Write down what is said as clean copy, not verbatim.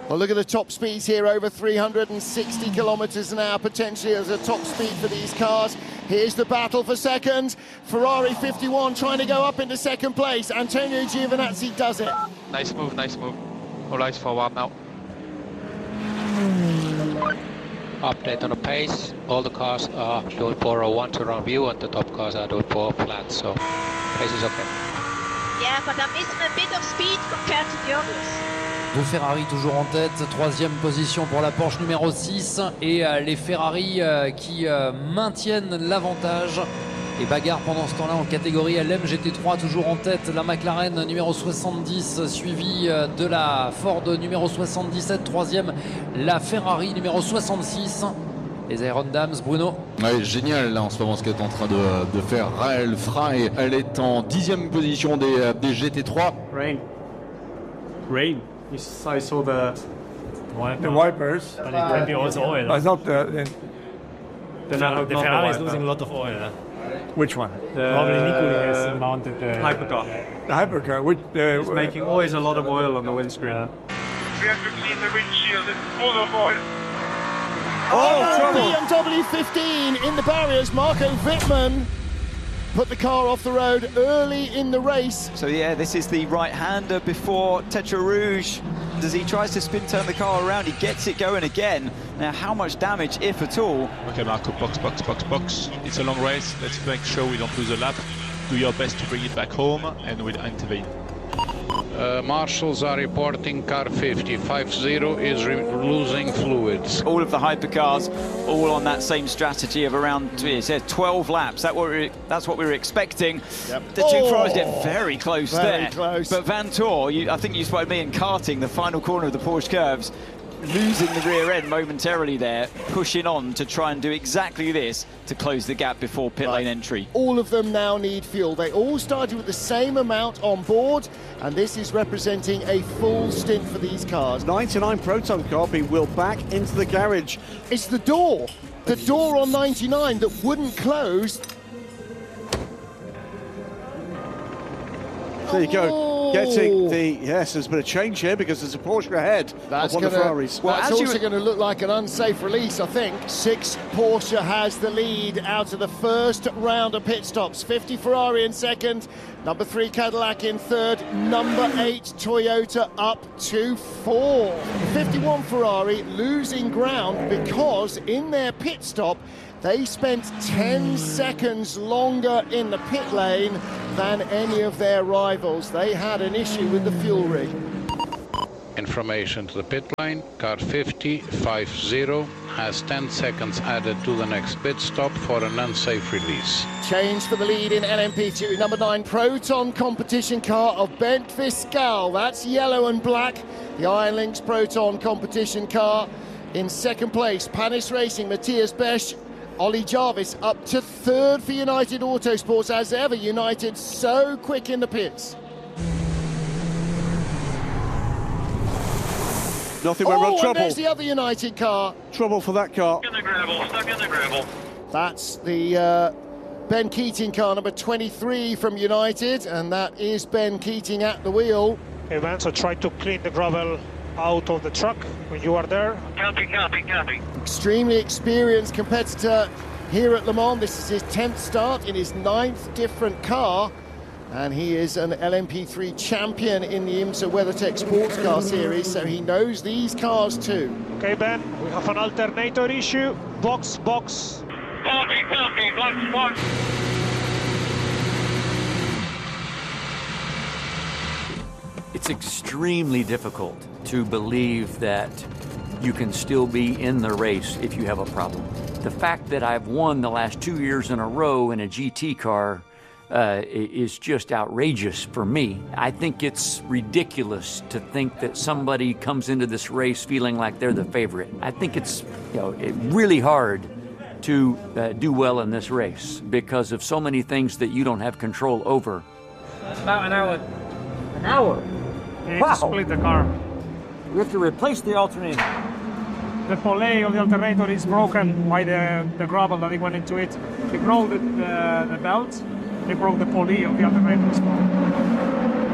Well, look at the top speeds here, over 360 kilometers an hour potentially as a top speed for these cars. Here's the battle for second. Ferrari 51 trying to go up into second place. Antonio Giovinazzi does it. Nice move, nice move. All eyes forward now. Update on the pace. All the cars are dual 401 to round view and the top cars are dual 4 flat, so pace is okay. Yeah, but I'm missing a bit of speed compared to the others. Deux Ferrari toujours en tête, troisième position pour la Porsche numéro 6 et les Ferrari qui maintiennent l'avantage. Et bagarre pendant ce temps-là en catégorie LM GT3 toujours en tête, la McLaren numéro 70 suivie de la Ford numéro 77, troisième la Ferrari numéro 66. Les Iron Dams, Bruno. Ouais, génial là en ce moment ce qu'elle est en train de faire Rahel Fry. Elle est en 10e position des GT3. Rain. I saw the wipers. But it can be also oil. I thought the Ferrari is losing a lot of oil. Which one? Probably Niccoli has mounted the hypercar. The hypercar, which is making always a lot of oil on the windscreen. We have to clean the windshield. It's full of oil. BMW 15 in the barriers. Marco Wittmann put the car off the road early in the race. So yeah, this is the right-hander before Tetra Rouge. As he tries to spin turn the car around, he gets it going again. Now, how much damage, if at all? Okay, Marco, box. It's a long race. Let's make sure we don't lose a lap. Do your best to bring it back home, and we'll intervene. Marshals are reporting car 50 is losing fluids. All of the hypercars, all on that same strategy of around 12 laps. That's what we were expecting. Yep. The two Ferraris get very close very close. But Vanthoor, I think you spotted me in karting, the final corner of the Porsche curves, losing the rear end momentarily there, pushing on to try and do exactly this to close the gap before pit lane entry. All of them now need fuel. They all started with the same amount on board, and this is representing a full stint for these cars. 99 Proton car being wheeled back into the garage. It's the door on 99 that wouldn't close. There you go. Getting the, yes, there's been a change here because there's a Porsche ahead of one of the Ferraris. Well, that's also going to look like an unsafe release, I think. 6 Porsche has the lead out of the first round of pit stops. 50 Ferrari in second, number 3 Cadillac in third, number 8 Toyota up to 4. 51 Ferrari losing ground because in their pit stop they spent 10 seconds longer in the pit lane than any of their rivals. They had an issue with the fuel rig. Information to the pit lane. Car 50 has 10 seconds added to the next pit stop for an unsafe release. Change for the lead in LMP2. Number 9 Proton competition car of Bent Fiscal. That's yellow and black. The Iron Lynx Proton competition car. In second place, Panis Racing, Matthias Besch. Ollie Jarvis up to third for United Autosports. As ever, United so quick in the pits. Nothing went wrong. Trouble. There's the other United car. Trouble for that car. Stuck in the gravel. That's the Ben Keating car, number 23 from United, and that is Ben Keating at the wheel. Okay, man, so try to clean the gravel out of the truck when you are there. Copy. Extremely experienced competitor here at Le Mans. This is his 10th start in his 9th different car, and he is an LMP3 champion in the IMSA WeatherTech Sports Car Series, so he knows these cars too. Okay, Ben, we have an alternator issue. Box. Copy, box. It's extremely difficult to believe that you can still be in the race if you have a problem. The fact that I've won the last 2 years in a row in a GT car is just outrageous for me. I think it's ridiculous to think that somebody comes into this race feeling like they're the favorite. I think it's really hard to do well in this race because of so many things that you don't have control over. About an hour. An hour? Yeah, wow. Split the car. We have to replace the alternator. The pole of the alternator is broken by the gravel that went into it. They broke the belt. They broke the pulley of the alternator as well.